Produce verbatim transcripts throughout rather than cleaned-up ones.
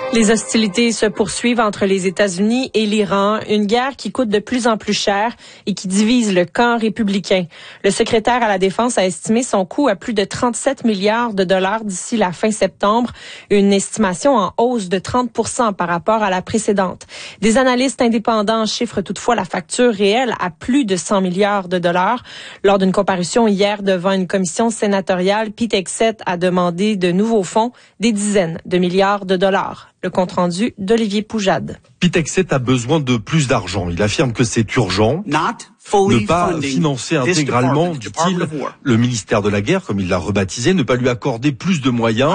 Les hostilités se poursuivent entre les États-Unis et l'Iran, une guerre qui coûte de plus en plus cher et qui divise le camp républicain. Le secrétaire à la Défense a estimé son coût à plus de trente-sept milliards de dollars d'ici la fin septembre, une estimation en hausse de trente pour cent par rapport à la précédente. Des analystes indépendants chiffrent toutefois la facture réelle à plus de cent milliards de dollars. Lors d'une comparution hier devant une commission sénatoriale, Pete Hegseth a demandé de nouveaux fonds, des dizaines de milliards de dollars. Le compte-rendu d'Olivier Poujade. Pete Hegseth a besoin de plus d'argent. Il affirme que c'est urgent. Ne pas financer intégralement, dit-il, le ministère de la Guerre, comme il l'a rebaptisé, ne pas lui accorder plus de moyens.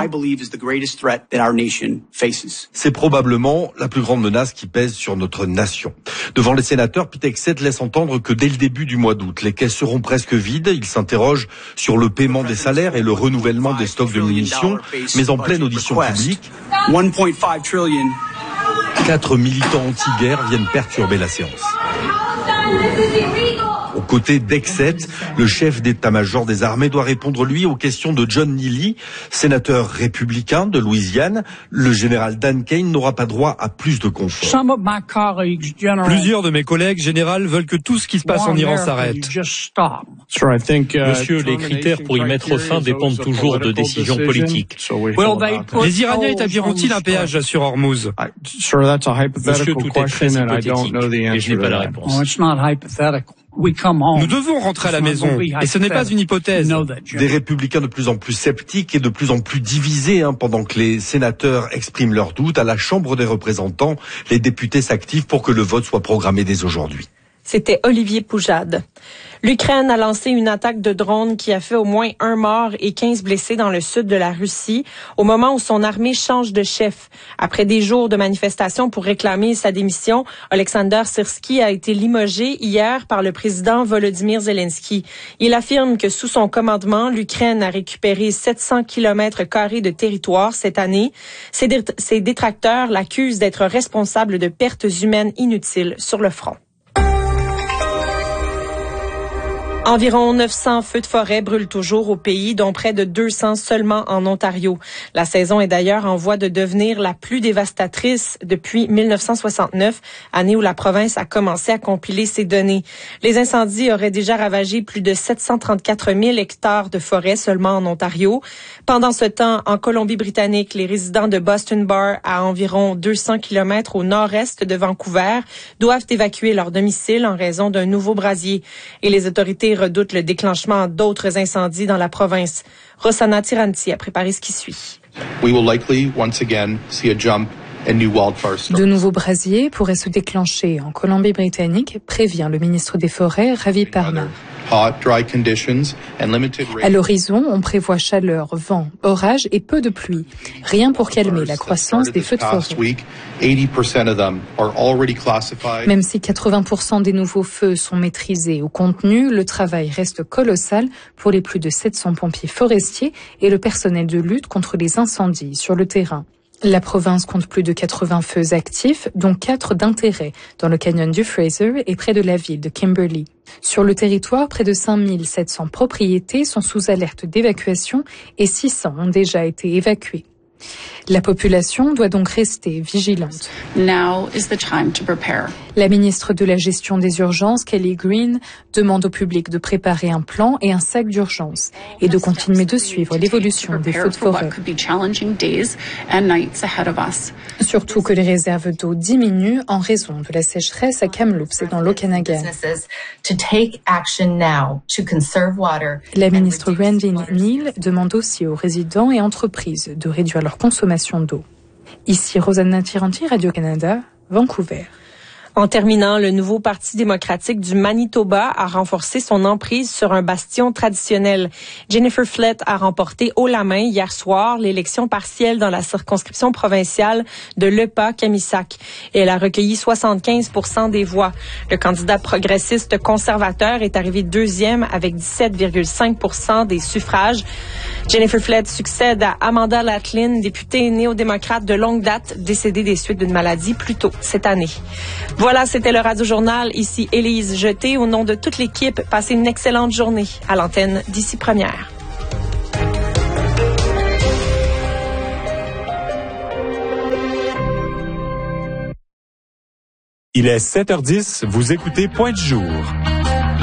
C'est probablement la plus grande menace qui pèse sur notre nation. Devant les sénateurs, Pete Hegseth laisse entendre que dès le début du mois d'août, les caisses seront presque vides. Il s'interroge sur le paiement des salaires et le renouvellement des stocks de munitions, mais en pleine audition publique, quatre militants anti-guerre viennent perturber la séance. Aux côtés d'Hegseth, le chef d'état-major des armées doit répondre, lui, aux questions de John Neely, sénateur républicain de Louisiane. Le général Dan Kane n'aura pas droit à plus de confort. Plusieurs de mes collègues généraux veulent que tout ce qui se passe en Iran s'arrête. Monsieur, les critères pour y mettre fin dépendent toujours de décisions politiques. Les Iraniens établiront-ils un péage sur Hormuz? Monsieur, tout est très hypothétique et je n'ai pas la réponse. Nous devons rentrer à la maison, et ce n'est pas une hypothèse. Des républicains de plus en plus sceptiques et de plus en plus divisés, hein, pendant que les sénateurs expriment leurs doutes. À la Chambre des représentants, les députés s'activent pour que le vote soit programmé dès aujourd'hui. C'était Olivier Poujade. L'Ukraine a lancé une attaque de drone qui a fait au moins un mort et quinze blessés dans le sud de la Russie, au moment où son armée change de chef. Après des jours de manifestations pour réclamer sa démission, Alexander Syrski a été limogé hier par le président Volodymyr Zelensky. Il affirme que sous son commandement, l'Ukraine a récupéré sept cents kilomètres carrés de territoire cette année. Ses, dé- ses détracteurs l'accusent d'être responsable de pertes humaines inutiles sur le front. Environ neuf cents feux de forêt brûlent toujours au pays, dont près de deux cents seulement en Ontario. La saison est d'ailleurs en voie de devenir la plus dévastatrice depuis mille neuf cent soixante-neuf, année où la province a commencé à compiler ses données. Les incendies auraient déjà ravagé plus de sept cent trente-quatre mille hectares de forêt seulement en Ontario. Pendant ce temps, en Colombie-Britannique, les résidents de Boston Bar, à environ deux cents kilomètres au nord-est de Vancouver, doivent évacuer leur domicile en raison d'un nouveau brasier. Et les autorités redoute le déclenchement d'autres incendies dans la province. Rossana Tiranti a préparé ce qui suit. We will likely once again see a jump in new wildfire storms. De nouveaux brasiers pourraient se déclencher en Colombie-Britannique, prévient le ministre des Forêts, Ravi Parmar. Hot, dry conditions and limited rain. À l'horizon, on prévoit chaleur, vent, orage et peu de pluie. Rien pour calmer la croissance des feux de forêt. Même si quatre-vingts pour cent des nouveaux feux sont maîtrisés ou contenus, le travail reste colossal pour les plus de sept cents pompiers forestiers et le personnel de lutte contre les incendies sur le terrain. La province compte plus de quatre-vingts feux actifs, dont quatre d'intérêt, dans le canyon du Fraser et près de la ville de Kimberley. Sur le territoire, près de cinq mille sept cents propriétés sont sous alerte d'évacuation et six cents ont déjà été évacuées. La population doit donc rester vigilante. Now is the time to prepare. La ministre de la Gestion des urgences, Kelly Green, demande au public de préparer un plan et un sac d'urgence et de continuer de suivre l'évolution des feux de forêt. Surtout que les réserves d'eau diminuent en raison de la sécheresse à Kamloops et dans l'Okanagan. La ministre Randy Neal demande aussi aux résidents et entreprises de réduire leur consommation d'eau. Ici Rosanna Tiranti, Radio-Canada, Vancouver. En terminant, le nouveau Parti démocratique du Manitoba a renforcé son emprise sur un bastion traditionnel. Jennifer Flett a remporté haut la main hier soir l'élection partielle dans la circonscription provinciale de l'E P A-Kamisak. Et elle a recueilli soixante-quinze pour cent des voix. Le candidat progressiste conservateur est arrivé deuxième avec dix-sept virgule cinq pour cent des suffrages. Jennifer Flett succède à Amanda Latlin, députée néo-démocrate de longue date, décédée des suites d'une maladie plus tôt cette année. Voilà, c'était le Radio-Journal. Ici Élise Jeté. Au nom de toute l'équipe, passez une excellente journée à l'antenne d'Ici Première. Il est sept heures dix, vous écoutez Point du jour.